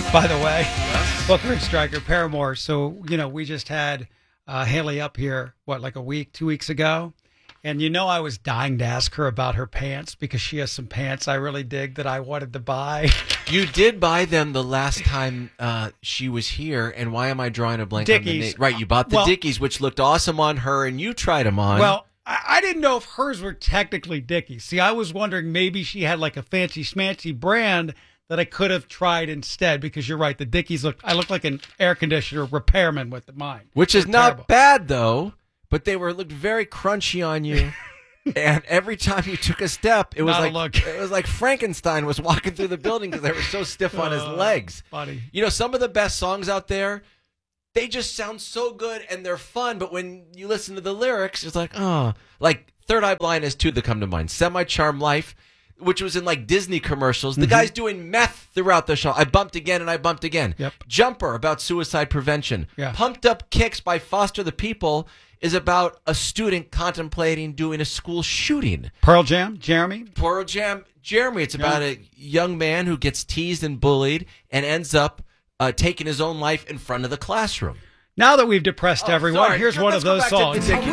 By the way, Booker and Stryker, Paramore. So, we just had Haley up here, like a week, 2 weeks ago. And I was dying to ask her about her pants because she has some pants I really dig that I wanted to buy. You did buy them the last time she was here, and why am I drawing a blank Dickies. on the name? Right, you bought the Dickies, which looked awesome on her, and you tried them on. Well, I didn't know if hers were technically Dickies. See, I was wondering maybe she had like a fancy schmancy brand that I could have tried instead, because you're right, the Dickies I look like an air conditioner repairman with mine. Which is not bad, though, but they looked very crunchy on you. And every time you took a step, it was like Frankenstein was walking through the building because they were so stiff on his legs. Buddy. Some of the best songs out there, they just sound so good and they're fun, but when you listen to the lyrics, it's like, oh. Like Third Eye Blind has two that come to mind. Semi-Charmed Life, which was in like Disney commercials. The guy's doing meth throughout the show. I bumped again and I bumped again. Yep. Jumper, about suicide prevention. Yeah. Pumped Up Kicks by Foster the People is about a student contemplating doing a school shooting. Pearl Jam, Jeremy. It's about a young man who gets teased and bullied and ends up taking his own life in front of the classroom. Now that we've depressed everyone, here's one of those songs.